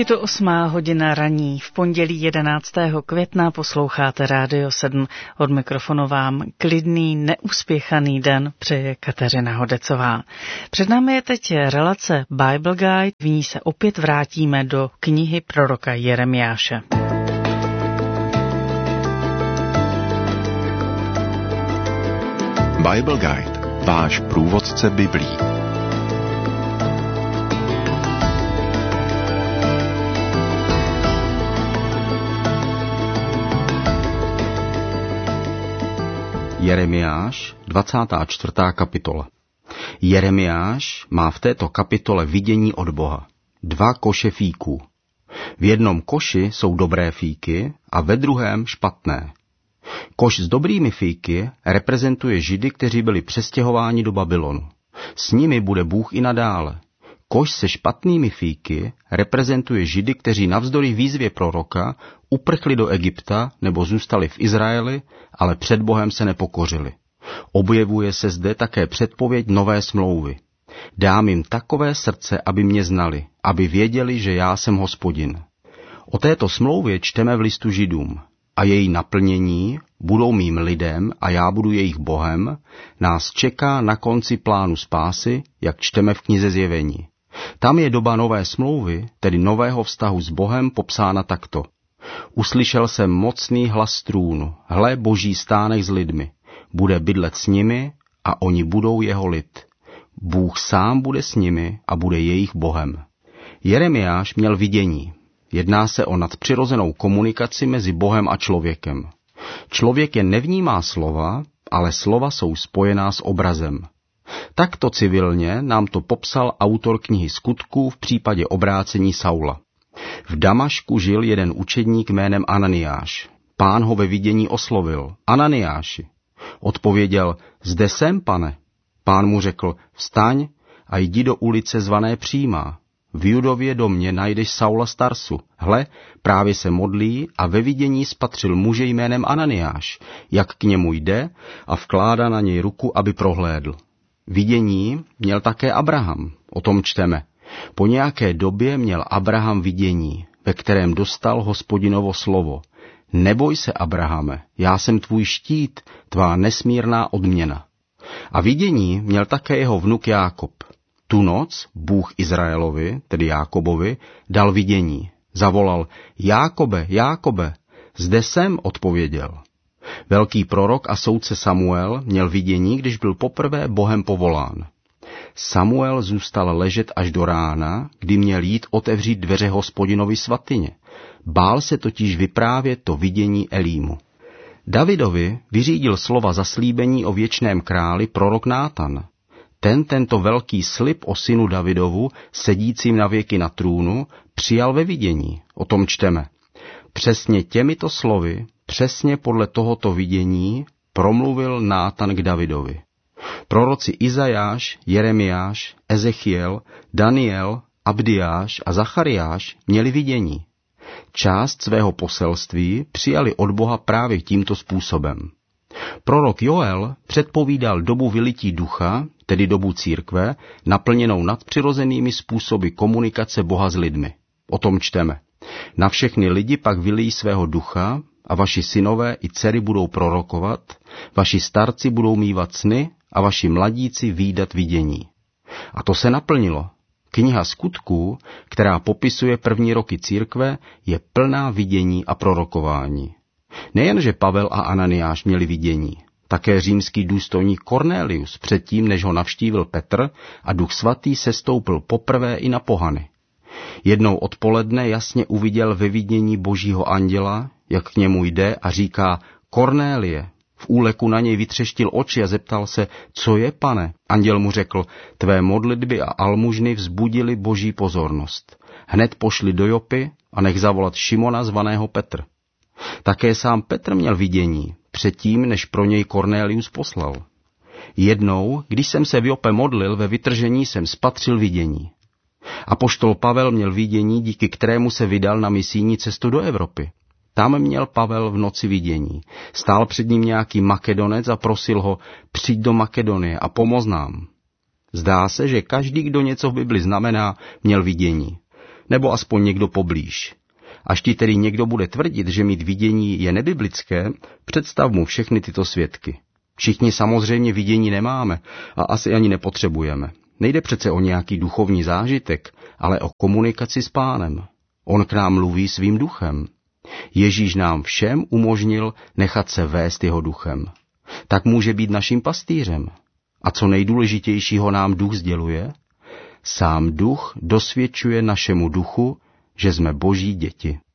Je to 8:00 ranní. V pondělí 11. května posloucháte Rádio 7. Od mikrofonu vám klidný, neuspěchaný den přeje Kateřina Hodecová. Před námi je teď relace Bible Guide, v ní se opět vrátíme do knihy proroka Jeremiáše. Bible Guide, váš průvodce Biblí. Jeremiáš, 24. kapitola. Jeremiáš má v této kapitole vidění od Boha. 2 koše fíků. V jednom koši jsou dobré fíky a ve druhém špatné. Koš s dobrými fíky reprezentuje Židy, kteří byli přestěhováni do Babylonu. S nimi bude Bůh i nadále. Koš se špatnými fíky reprezentuje Židy, kteří navzdory výzvě proroka uprchli do Egypta nebo zůstali v Izraeli, ale před Bohem se nepokořili. Objevuje se zde také předpověď nové smlouvy. Dám jim takové srdce, aby mě znali, aby věděli, že já jsem Hospodin. O této smlouvě čteme v listu Židům. A její naplnění, budou mým lidem a já budu jejich Bohem, nás čeká na konci plánu spásy, jak čteme v knize Zjevení. Tam je doba nové smlouvy, tedy nového vztahu s Bohem, popsána takto. Uslyšel jsem mocný hlas z trůnu, hle, Boží stánek s lidmi, bude bydlet s nimi a oni budou jeho lid. Bůh sám bude s nimi a bude jejich Bohem. Jeremiáš měl vidění. Jedná se o nadpřirozenou komunikaci mezi Bohem a člověkem. Člověk jen nevnímá slova, ale slova jsou spojená s obrazem. Takto civilně nám to popsal autor knihy Skutků v případě obrácení Saula. V Damašku žil jeden učedník jménem Ananiáš. Pán ho ve vidění oslovil. Ananiáši. Odpověděl, zde jsem, pane. Pán mu řekl, vstaň a jdi do ulice zvané Přímá. V Judově domě najdeš Saula z Tarsu. Hle, právě se modlí a ve vidění spatřil muže jménem Ananiáš, jak k němu jde a vkládá na něj ruku, aby prohlédl. Vidění měl také Abraham, o tom čteme. Po nějaké době měl Abraham vidění, ve kterém dostal Hospodinovo slovo. Neboj se, Abrahame, já jsem tvůj štít, tvá nesmírná odměna. A vidění měl také jeho vnuk Jákob. Tu noc Bůh Izraelovi, tedy Jákobovi, dal vidění. Zavolal, Jákobe, Jákobe, zde jsem, odpověděl. Velký prorok a soudce Samuel měl vidění, když byl poprvé Bohem povolán. Samuel zůstal ležet až do rána, kdy měl jít otevřít dveře Hospodinovi svatyně. Bál se totiž vyprávět to vidění Elímu. Davidovi vyřídil slova zaslíbení o věčném králi prorok Nátan. Tento velký slib o synu Davidovu, sedícím na věky na trůnu, přijal ve vidění. O tom čteme. Přesně těmito slovy, přesně podle tohoto vidění, promluvil Nátan k Davidovi. Proroci Izajáš, Jeremiáš, Ezechiel, Daniel, Abdiáš a Zachariáš měli vidění. Část svého poselství přijali od Boha právě tímto způsobem. Prorok Joel předpovídal dobu vylití ducha, tedy dobu církve, naplněnou nadpřirozenými způsoby komunikace Boha s lidmi. O tom čteme. Na všechny lidi pak vylijí svého ducha a vaši synové i dcery budou prorokovat, vaši starci budou mívat sny a vaši mladíci vídat vidění. A to se naplnilo. Kniha Skutků, která popisuje první roky církve, je plná vidění a prorokování. Nejenže Pavel a Ananiáš měli vidění, také římský důstojník Cornelius předtím, než ho navštívil Petr a Duch svatý sestoupil poprvé i na pohany. Jednou odpoledne jasně uviděl ve vidění Božího anděla, jak k němu jde a říká Kornélie. V úleku na něj vytřeštil oči a zeptal se, co je, pane? Anděl mu řekl, tvé modlitby a almužny vzbudily Boží pozornost. Hned pošli do Jopy a nech zavolat Šimona zvaného Petr. Také sám Petr měl vidění, předtím, než pro něj Kornélius poslal. Jednou, když jsem se v Jope modlil, ve vytržení jsem spatřil vidění. Apoštol Pavel měl vidění, díky kterému se vydal na misijní cestu do Evropy. Tam měl Pavel v noci vidění. Stál před ním nějaký Makedonec a prosil ho, přijď do Makedonie a pomoz nám. Zdá se, že každý, kdo něco v Bibli znamená, měl vidění. nebo aspoň někdo poblíž. Až ti tedy někdo bude tvrdit, že mít vidění je nebiblické, představ mu všechny tyto svědky. Všichni samozřejmě vidění nemáme a asi ani nepotřebujeme. Nejde přece o nějaký duchovní zážitek, ale o komunikaci s Pánem. On k nám mluví svým duchem. Ježíš nám všem umožnil nechat se vést jeho duchem. Tak může být naším pastýřem. A co nejdůležitějšího nám duch sděluje? Sám duch dosvědčuje našemu duchu, že jsme Boží děti.